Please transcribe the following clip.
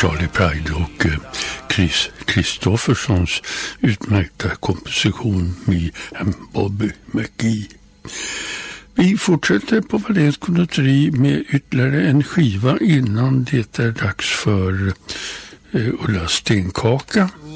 Charlie Pride och Chris Kristoffersons utmärkta komposition Me and Bobby McGee. Vi fortsätter på Walléns konditori med ytterligare en skiva innan det är dags för Ulla Stenkaka.